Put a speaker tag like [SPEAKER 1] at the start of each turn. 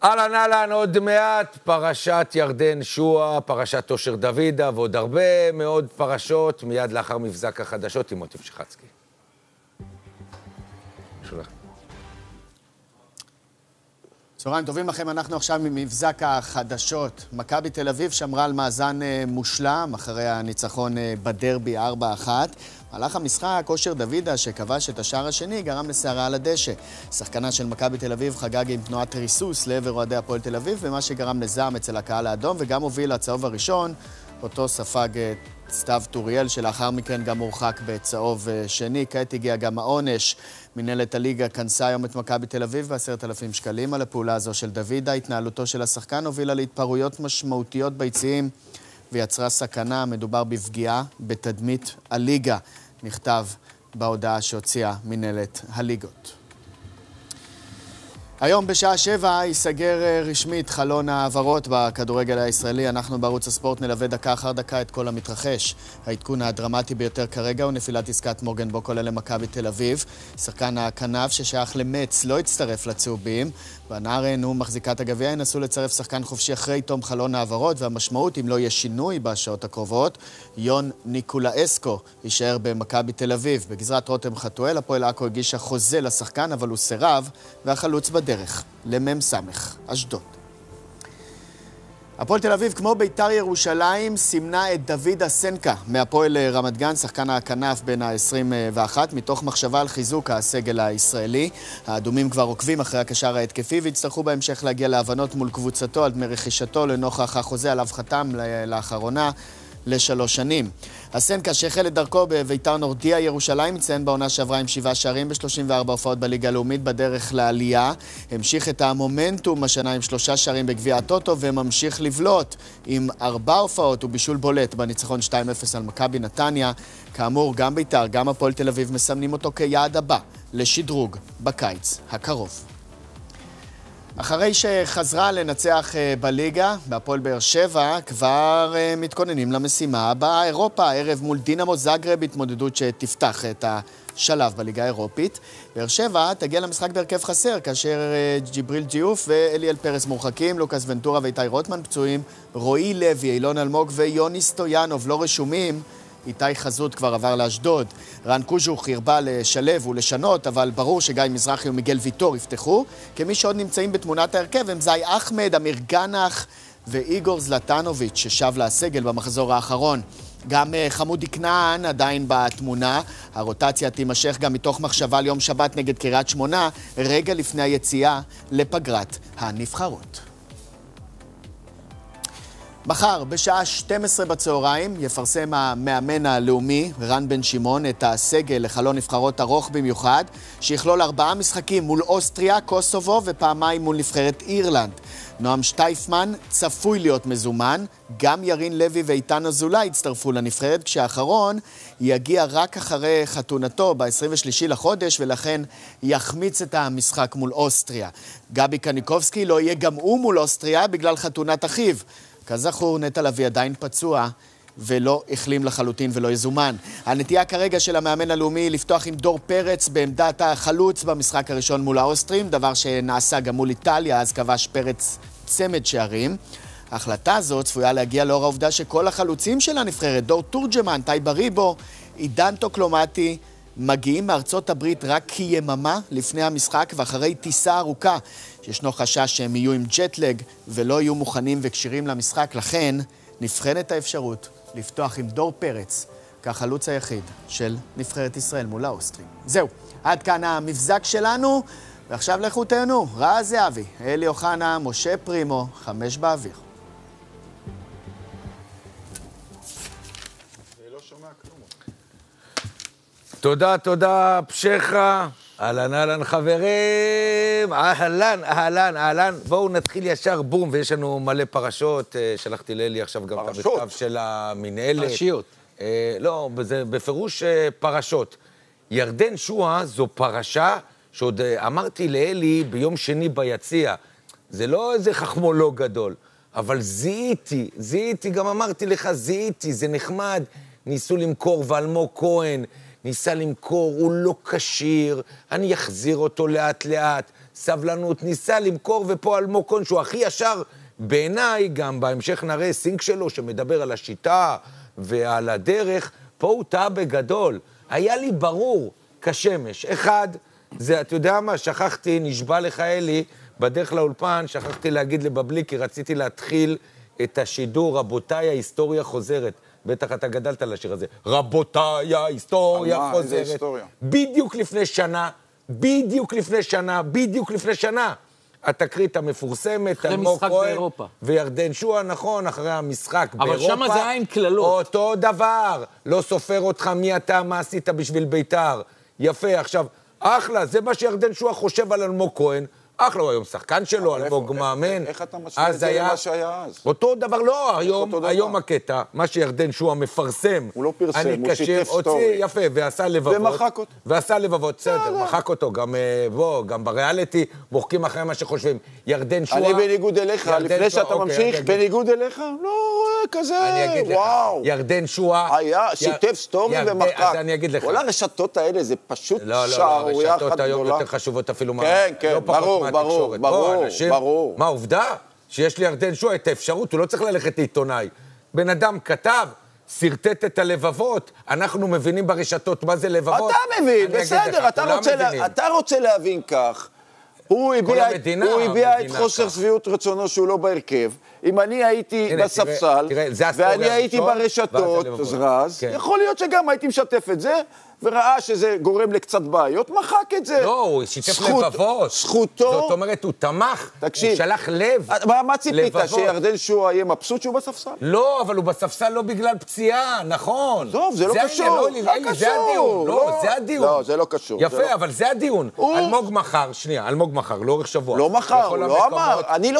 [SPEAKER 1] אהלן, עוד מעט, פרשת ירדן שועה, פרשת אושר דוידה, ועוד הרבה מאוד פרשות, מיד לאחר מבזק החדשות עם מוטי שחצקי. שולח.
[SPEAKER 2] צהריים טובים לכם, אנחנו עכשיו ממבזק החדשות. מכבי תל אביב שמרה על מאזן מושלם, אחרי הניצחון בדרבי 4-1. מהלך המשחק, אושר דוידה שכבש את השער השני, גרם לסערה על הדשא. שחקנה של מכבי תל אביב חגג עם תנועת ריסוס לעבר אוהדי הפועל תל אביב, ומה שגרם לזעם אצל הקהל האדום, וגם הוביל לצהוב הראשון, אותו ספג סתיו טוריאל, שלאחר מכן גם הורחק בצהוב שני. כעת הגיע גם העונש. מנהלת הליגה כנסה היום את מכבי תל אביב ב10,000 שקלים על הפעולה הזו של דוידה. התנהלותו של השחקן הובילה להתפרעויות משמעותיות ביציעים ויצרה סכנה. מדובר בפגיעה בתדמית הליגה, נכתב בהודעה שהוציאה מנהלת הליגות. היום בשעה 7 ייסגר רשמית חלון העברות בכדורגל הישראלי. אנחנו בערוץ הספורט נלווה דקה אחר דקה את כל המתרחש. העדכון הדרמטי ביותר כרגע הוא נפילת עסקת מורגן בוקולה למכבי תל אביב. שחקן הכנף ששייך למץ לא הצטרף לצהובים. בנערן ומחזיקת הגביע ינסו לצרף שחקן חופשי אחרי תום חלון העברות, והמשמעות אם לא יהיה שינוי בשעות הקרובות, יון ניקולאסקו יישאר במכבי תל אביב. בגזרת רותם חתואל, הפועל עכו הגישה חוזה לשחקן אבל הוא סירב, והחלוץ בדרך למם סמך אשדוד. הפועל תל אביב, כמו ביתר ירושלים, סימנה את דוד אסנקה מהפועל רמת גן, שחקן הכנף בין ה-21, מתוך מחשבה על חיזוק הסגל הישראלי. האדומים כבר עוקבים אחרי הקשר ההתקפי והצטרכו בהמשך להגיע להבנות מול קבוצתו על דמי רכישתו לנוכח החוזה עליו חתם לאחרונה ל3 שנים. אסנקה שהחל את דרכו בביתר נורדיה ירושלים, מציין בעונה שעברה עם 7 שערים ב-34 הופעות בליגה הלאומית בדרך לעלייה. המשיך את המומנטום השנה עם 3 שערים בגביע הטוטו וממשיך לבלוט עם 4 הופעות ובישול בולט בניצחון 2-0 על מכבי נתניה. כאמור, גם ביתר, גם הפועל תל אביב מסמנים אותו כיעד הבא לשדרוג בקיץ הקרוב. אחרי שחזרה לנצח בליגה, בהפועל באר שבע כבר מתכוננים למשימה הבאה. אירופה, הערב מול דינמו זאגרב, התמודדות שתפתח את השלב בליגה האירופית. באר שבע תגיע למשחק בהרכב חסר, כאשר ג'יבריל ג'יוף ואליאל פרס מורחקים, לוקאס ונטורה ואיתי רוטמן פצועים, רועי לוי, אילון אלמוג ויוני סטויאנוב לא רשומים. איתי חזות כבר עבר לאשדוד. רן קוז'וך הרבה לשלב ולשנות, אבל ברור שגיא מזרחי ומיגל ויטור יפתחו. כמי שעוד נמצאים בתמונת ההרכב הם זי אחמד, אמיר גנח ואיגור זלטנוביץ' ששב לסגל במחזור האחרון. גם חמודי כנען עדיין בתמונה. הרוטציה תימשך גם מתוך מחשבה ליום שבת נגד קריית שמונה, רגע לפני היציאה לפגרת הנבחרות. מחר, בשעה 12 בצהריים, יפרסם המאמן הלאומי, רן בן שמעון, את הסגל לחלון נבחרות ארוך במיוחד, שיכלול 4 משחקים מול אוסטריה, קוסובו ופעמיים מול נבחרת אירלנד. נועם שטייפמן צפוי להיות מזומן, גם ירין לוי ואיתן אזולאי הצטרפו לנבחרת, כשהאחרון יגיע רק אחרי חתונתו ב-23 לחודש, ולכן יחמיץ את המשחק מול אוסטריה. גבי קניקובסקי לא יהיה גם הוא מול אוסטריה בגלל חתונת אחיו. כזכור, נטע לביא עדיין פצוע ולא החלים לחלוטין ולא יזומן. הנטייה כרגע של המאמן הלאומי לפתוח עם דור פרץ בעמדת החלוץ במשחק הראשון מול האוסטרים, דבר שנעשה גם מול איטליה, אז כבש פרץ צמד שערים. ההחלטה הזו צפויה להגיע לאור העובדה שכל החלוצים של הנבחרת, דור תורג'מן, טייבה ריבו, עידן טוקלומטי, מגיעים מארצות הברית רק כיממה לפני המשחק ואחרי טיסה ארוכה. שישנו חשש שהם יהיו עם ג'טלג ולא יהיו מוכנים וקשירים למשחק, לכן נבחנת האפשרות לפתוח עם דור פרץ כחלוץ היחיד של נבחרת ישראל מול האוסטרים. זהו, עד כאן המבזק שלנו, ועכשיו לכו תהנו. רז זהבי, אלי אוחנה, משה פרימו, 5 באוויר.
[SPEAKER 1] תודה, פשחה. אהלן חברים, אהלן. בואו נתחיל ישר בום, ויש לנו מלא פרשות. שלחתי לאלי עכשיו גם את המכתב של המנהלת.
[SPEAKER 3] פרשיות.
[SPEAKER 1] לא, זה בפירוש פרשות. ירדן שועה זו פרשה שעוד אמרתי לאלי ביום שני ביציע. זה לא איזה חכמולוג גדול, אבל זיהיתי, גם אמרתי לך, זיהיתי, זה נחמד. ניסו למכור ואלמוג כהן, ניסה למכור, הוא לא קשיר, אני אחזיר אותו לאט לאט. סבלנות, ניסה למכור, ופה אלמוג כהן, שהוא הכי ישר בעיניי, גם בהמשך נראה סינק שלו, שמדבר על השיטה ועל הדרך, פה הוא טעה בגדול. היה לי ברור, כשמש. אחד, זה, אתה יודע מה, שכחתי, נשבע לך אלי, בדרך לאולפן, שכחתי להגיד לבבלי, כי רציתי להתחיל את השידור, רבותיי, ההיסטוריה חוזרת. בטח אתה גדלת על השיר הזה. רבותיי, ההיסטוריה חוזרת. איזה היסטוריה? בדיוק לפני שנה. התקרית המפורסמת, אלמוג כהן וירדן שועה, נכון, אחרי המשחק באירופה.
[SPEAKER 3] אבל שמה זה היה עם כללות.
[SPEAKER 1] אותו דבר, לא סופר אותך מי אתה, מה עשית בשביל בית"ר. יפה, עכשיו, אחלה, זה מה שירדן שועה חושב על אלמוג כהן, אחלה, הוא היום שחקן שלו, אלמוג מאמן.
[SPEAKER 4] איך אתה משווה את זה למה שהיה אז?
[SPEAKER 1] אותו דבר, לא, היום הקטע, מה שירדן שועה מפרסם.
[SPEAKER 4] הוא לא פרסם, הוא שיתף סטורי.
[SPEAKER 1] יפה, ועשה לבבות.
[SPEAKER 4] ומחק אותו.
[SPEAKER 1] ועשה לבבות, בסדר, מחק אותו, גם בריאליטי, מוחקים אחרי מה שחושבים. ירדן שועה...
[SPEAKER 4] אני בניגוד אליך, לפני שאתה ממשיך, בניגוד אליך, לא, כזה, וואו.
[SPEAKER 1] ירדן שועה...
[SPEAKER 4] היה, שיתף סטורי ומחק.
[SPEAKER 1] אז אני אגיד לך.
[SPEAKER 4] כל הרשתות האלה, זה פשוט שערורייה אחת גדולה.
[SPEAKER 1] הרשתות היום יותר חשובות אפילו מה...
[SPEAKER 4] כן, ברור.
[SPEAKER 1] מה, עובדה? שיש לי ירדן שועה את האפשרות, הוא לא צריך ללכת לעיתונאי. בן אדם כתב, סרטט את הלבבות, אנחנו מבינים ברשתות מה זה לבבות.
[SPEAKER 4] אתה מבין, בסדר, אתה רוצה להבין כך. הוא הביע את חוסר שביעות רצונו שהוא לא בהרכב. אם אני הייתי בספסל, ואני הייתי ברשתות, אז יכול להיות שגם הייתי משתף את זה, וראה שזה גורם לקצת בעיות, מחק את זה.
[SPEAKER 1] לא, הוא שיתף לבבות.
[SPEAKER 4] זכותו...
[SPEAKER 1] זאת אומרת, הוא תמך, הוא שלח לב.
[SPEAKER 4] מה ציפית, שירדן שועה יהיה מבסוט שהוא בספסל?
[SPEAKER 1] לא, אבל הוא בספסל לא בגלל פציעה, נכון.
[SPEAKER 4] טוב, זה לא קשור.
[SPEAKER 1] זה הדיון. לא, זה הדיון.
[SPEAKER 4] לא, זה לא קשור.
[SPEAKER 1] יפה, אבל זה הדיון. אלמוג מחר, לאורך שבוע.
[SPEAKER 4] לא מחר, הוא לא אמר. אני לא